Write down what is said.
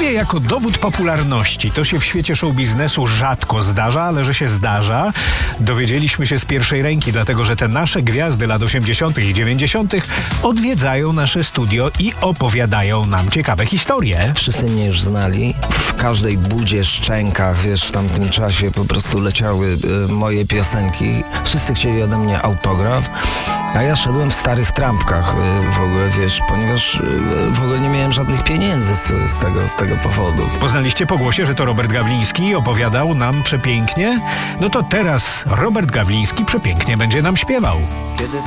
Mówię jako dowód popularności. To się w świecie show biznesu rzadko zdarza, ale że się zdarza, dowiedzieliśmy się z pierwszej ręki, dlatego że te nasze gwiazdy lat 80. i 90. odwiedzają nasze studio i opowiadają nam ciekawe historie. Wszyscy mnie już znali. W każdej budzie, szczękach, w tamtym czasie po prostu leciały moje piosenki. Wszyscy chcieli ode mnie autograf, a ja szedłem w starych trampkach w ogóle, ponieważ w ogóle nie miałem żadnych pieniędzy z tego powodu. Poznaliście po głosie, że to Robert Gawliński opowiadał nam przepięknie? No to teraz Robert Gawliński przepięknie będzie nam śpiewał.